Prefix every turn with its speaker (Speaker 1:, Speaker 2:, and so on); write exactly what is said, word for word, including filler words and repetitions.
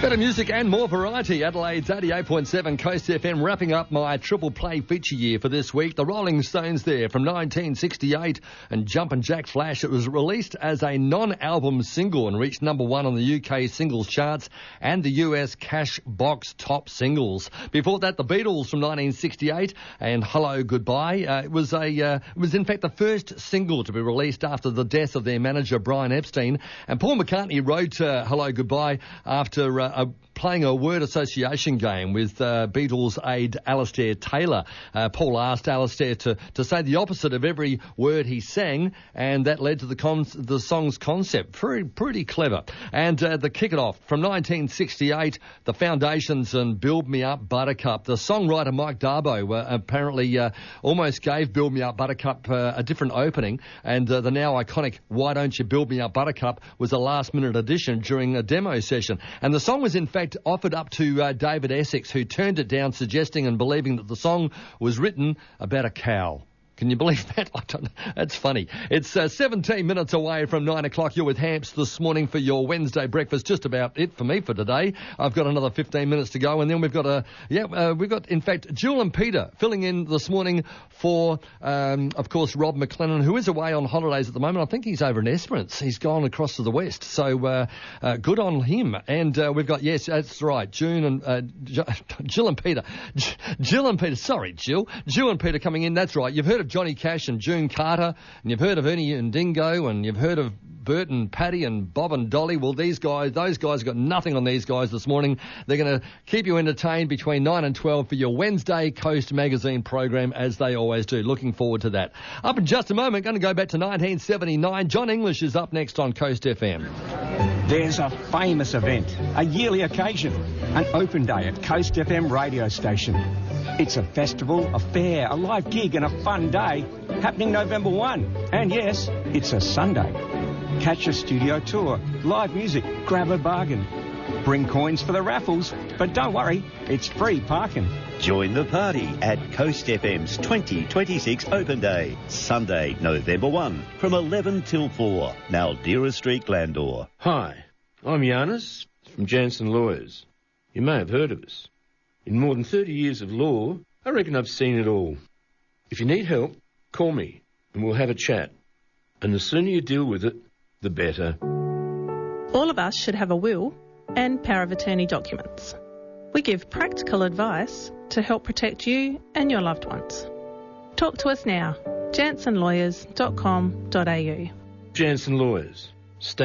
Speaker 1: Better music and more variety. Adelaide's eighty-eight point seven Coast F M wrapping up my triple play feature year for this week. The Rolling Stones there from nineteen sixty-eight and Jumpin' Jack Flash. It was released as a non-album single and reached number one on the U K singles charts and the U S cash box top singles. Before that, the Beatles from nineteen sixty-eight and Hello Goodbye. Uh, it was a, uh, it was in fact the first single to be released after the death of their manager Brian Epstein. And Paul McCartney wrote uh, Hello Goodbye after uh, a, playing a word association game with uh, Beatles aide Alastair Taylor. Uh, Paul asked Alastair to, to say the opposite of every word he sang, and that led to the con- the song's concept. Pretty, pretty clever. And uh, the kick it off from nineteen sixty-eight, The Foundations and Build Me Up Buttercup. The songwriter Mike Darbo uh, apparently uh, almost gave Build Me Up Buttercup uh, a different opening, and uh, the now iconic Why Don't You Build Me Up Buttercup was a last minute addition during a demo session. And the song was in fact offered up to uh, David Essex, who turned it down, suggesting and believing that the song was written about a cow. Can you believe that? I don't know. That's funny. It's uh, seventeen minutes away from nine o'clock. You're with Hamps this morning for your Wednesday breakfast. Just about it for me for today. I've got another fifteen minutes to go, and then we've got a yeah, uh, we've got in fact Jill and Peter filling in this morning for, um, of course, Rob McLennan, who is away on holidays at the moment. I think he's over in Esperance. He's gone across to the west, so uh, uh, good on him. And uh, we've got yes, that's right, June and uh, J- Jill and Peter, J- Jill and Peter. Sorry, Jill, Jill and Peter coming in. That's right. You've heard of Johnny Cash and June Carter, and you've heard of Ernie and Dingo, and you've heard of Bert and Patty and Bob and Dolly. Well, these guys, those guys have got nothing on these guys this morning. They're going to keep you entertained between nine and twelve for your Wednesday Coast Magazine program, as they always do. Looking forward to that. Up in just a moment, going to go back to nineteen seventy-nine. John English is up next on Coast F M.
Speaker 2: There's a famous event, a yearly occasion, an open day at Coast F M radio station. It's a festival, a fair, a live gig and a fun day happening November first. And yes, it's a Sunday. Catch a studio tour, live music, grab a bargain. Bring coins for the raffles, but don't worry, it's free parking.
Speaker 3: Join the party at Coast F M's twenty twenty-six Open Day, Sunday, November first, from eleven till four, Maldera Street, Glandore.
Speaker 4: Hi, I'm Giannis from Jansen Lawyers. You may have heard of us. In more than thirty years of law, I reckon I've seen it all. If you need help, call me and we'll have a chat. And the sooner you deal with it, the better.
Speaker 5: All of us should have a will and power of attorney documents. We give practical advice to help protect you and your loved ones. Talk to us now, jansen lawyers dot com dot a u.
Speaker 4: Jansen Lawyers,